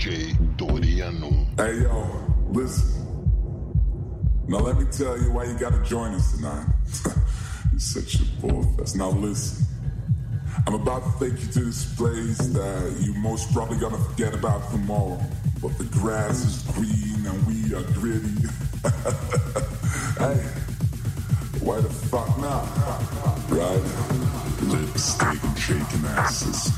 DJ Toriano. Hey yo, listen. Now let me tell you why you gotta join us tonight. You're such a bullfest. Now listen. I'm about to take you to this place that you most probably gonna forget about tomorrow. But the grass is green and we are gritty. Hey, why the fuck not? Right? Lipstick and shaking asses.